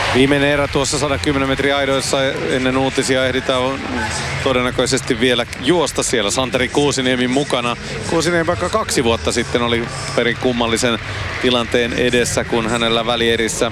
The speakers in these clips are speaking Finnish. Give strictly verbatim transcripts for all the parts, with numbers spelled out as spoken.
Viimeinen erä tuossa sata kymmenen metrin aidoissa ennen uutisia ehditään todennäköisesti vielä juosta siellä Santeri Kuusiniemin mukana. Kuusiniemi vaikka kaksi vuotta sitten oli perin kummallisen tilanteen edessä, kun hänellä välierissä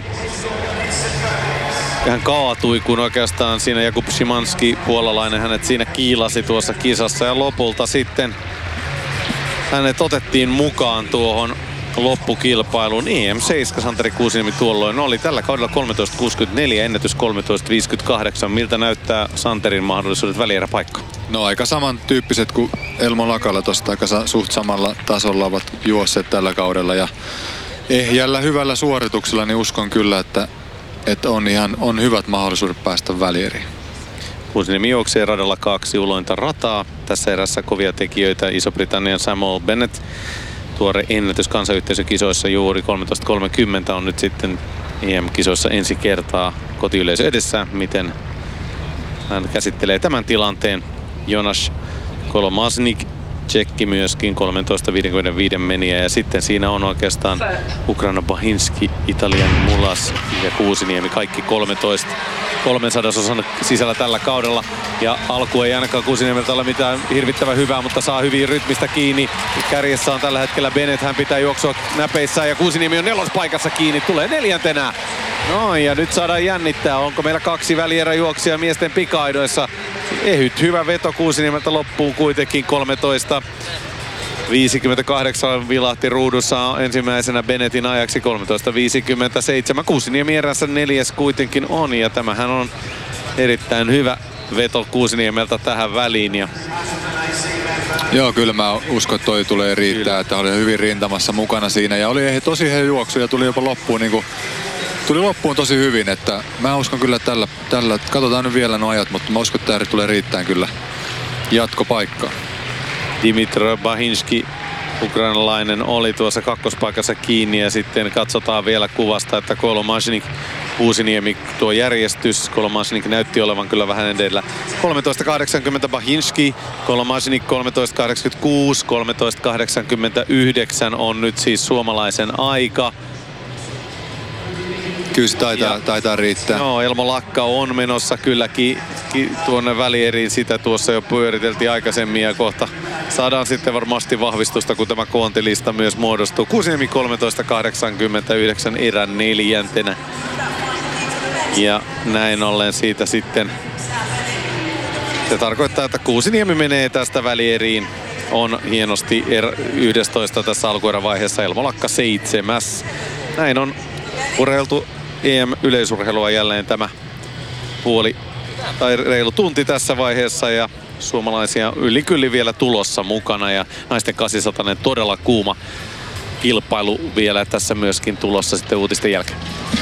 hän kaatui, kun oikeastaan siinä Jakub Szymanski, puolalainen, hänet siinä kiilasi tuossa kisassa ja lopulta sitten hänet otettiin mukaan tuohon loppukilpailuun. E M seitsemän Santeri Kuusiniemi tuolloin oli tällä kaudella kolmetoista kuusikymmentäneljä, ennätys kolmetoista viisikymmentäkahdeksan. Miltä näyttää Santerin mahdollisuudet välieräpaikkaan? No aika samantyyppiset kuin Elmo Lakala tuosta, aika suht samalla tasolla ovat juosseet tällä kaudella ja ehjällä hyvällä suorituksella niin uskon kyllä, että, että on ihan on hyvät mahdollisuudet päästä välieriin. Kuusiniemi juoksee radalla kaksi ulointa rataa. Tässä erässä kovia tekijöitä Iso-Britannian Samuel Bennett. Tuore ennätys kansanyhteisökisoissa juuri kolmetoista kolmekymmentä on nyt sitten E M-kisoissa ensi kertaa kotiyleisö edessä. Miten hän käsittelee tämän tilanteen? Jonas Kolomaznik, tsekki myöskin, kolmetoista viisikymmentäviisi meniä. Ja sitten siinä on oikeastaan Ukraina Bahinski, Italian Mulas ja Kuusiniemi, kaikki kolmetoista kolmesataasosan sisällä tällä kaudella. Ja alku ei ainakaan Kuusiniemeltä ole mitään hirvittävän hyvää, mutta saa hyvin rytmistä kiinni. Kärjessä on tällä hetkellä Bennett, hän pitää juoksua näpeissään ja Kuusiniemi on nelospaikassa kiinni, tulee neljäntenä. No ja nyt saadaan jännittää, onko meillä kaksi välieräjuoksia miesten pika-aidoissa. Ehyt hyvä veto Kuusiniemeltä loppuun kuitenkin kolmetoista viisikymmentäkahdeksan vilahti ruudussa ensimmäisenä Bennettin ajaksi kolmetoista viisikymmentäseitsemän. Kuusiniemi erässä neljäs kuitenkin on ja tämähän on erittäin hyvä veto Kuusiniemeltä tähän väliin. Ja joo, kyllä mä uskon, että toi tulee riittää, kyllä. Että oli hyvin rintamassa mukana siinä ja oli tosi hyvä juoksu ja tuli jopa loppuun niin kuin, tuli loppuun tosi hyvin, että mä uskon kyllä tällä, tällä katsotaan nyt vielä nuo ajat, mutta mä uskon, että tämä tulee riittää kyllä jatkopaikkaan. Dimitro Bahinski, ukrainalainen, oli tuossa kakkospaikassa kiinni ja sitten katsotaan vielä kuvasta, että Kolomaznik, Kuusiniemi tuo järjestys. Kolomaznik näytti olevan kyllä vähän edellä. kolmetoista kahdeksankymmentä Bahinski, Kolomaznik kolmetoista kahdeksankymmentäkuusi, kolmetoista kahdeksankymmentäyhdeksän on nyt siis suomalaisen aika. Kyllä se taitaa, ja, taitaa riittää. Joo, Elmo Lakka on menossa kylläkin ki, tuonne välieriin. Sitä tuossa jo pyöriteltiin aikaisemmin ja kohta saadaan sitten varmasti vahvistusta, kun tämä koontilista myös muodostuu. Kuusiniemi kolmetoista kahdeksankymmentäyhdeksän erän neljäntenä. Ja näin ollen siitä sitten se tarkoittaa, että Kuusiniemi menee tästä välieriin. On hienosti er, yhdestoista tässä alkuerävaiheessa, Elmo Lakka seitsemäs. Näin on urheiltu E M-yleisurheilua jälleen tämä puoli tai reilu tunti tässä vaiheessa ja suomalaisia yli kyllin vielä tulossa mukana ja naisten kahdeksansataa todella kuuma kilpailu vielä tässä myöskin tulossa sitten uutisten jälkeen.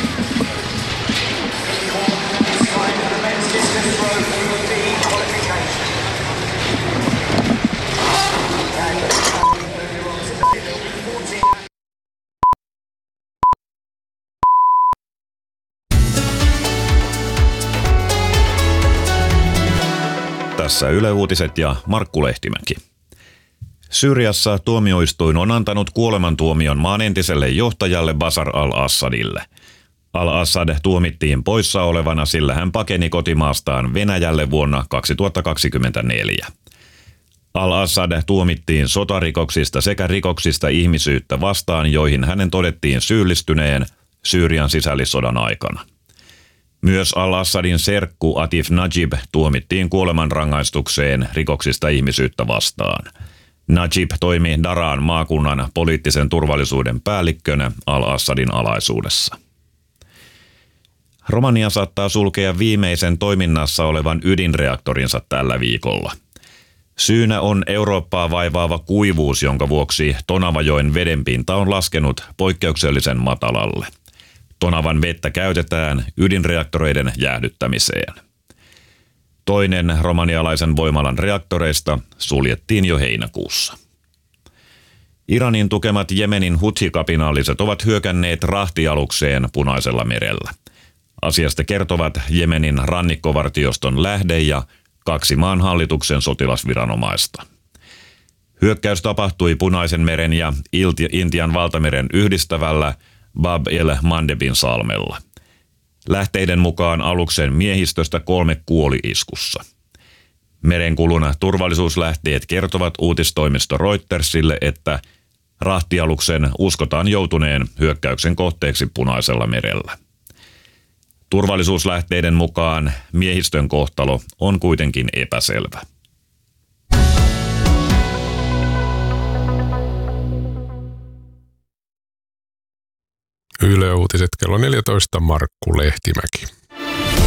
Tässä Yle Uutiset ja Markku Lehtimäki. Syyriassa tuomioistuin on antanut kuolemantuomion maan entiselle johtajalle Bashar al-Assadille. Al-Assad tuomittiin poissa olevana, sillä hän pakeni kotimaastaan Venäjälle vuonna kaksituhattakaksikymmentäneljä. Al-Assad tuomittiin sotarikoksista sekä rikoksista ihmisyyttä vastaan, joihin hänen todettiin syyllistyneen Syyrian sisällissodan aikana. Myös al-Assadin serkku Atif Najib tuomittiin kuolemanrangaistukseen rikoksista ihmisyyttä vastaan. Najib toimi Daran maakunnan poliittisen turvallisuuden päällikkönä al-Assadin alaisuudessa. Romania saattaa sulkea viimeisen toiminnassa olevan ydinreaktorinsa tällä viikolla. Syynä on Eurooppaa vaivaava kuivuus, jonka vuoksi Tonavajoen vedenpinta on laskenut poikkeuksellisen matalalle. Tonavan vettä käytetään ydinreaktoreiden jäähdyttämiseen. Toinen romanialaisen voimalan reaktoreista suljettiin jo heinäkuussa. Iranin tukemat Jemenin Huthi-kapinaalliset ovat hyökänneet rahtialukseen Punaisella merellä. Asiasta kertovat Jemenin rannikkovartioston lähde ja kaksi maan hallituksen sotilasviranomaista. Hyökkäys tapahtui Punaisen meren ja Intian valtameren yhdistävällä Bab el-Mandebin salmella. Lähteiden mukaan aluksen miehistöstä kolme kuoli iskussa. Merenkulun turvallisuuslähteet kertovat uutistoimisto Reutersille, että rahtialuksen uskotaan joutuneen hyökkäyksen kohteeksi Punaisella merellä. Turvallisuuslähteiden mukaan miehistön kohtalo on kuitenkin epäselvä. Yle Uutiset kello neljätoista, Markku Lehtimäki.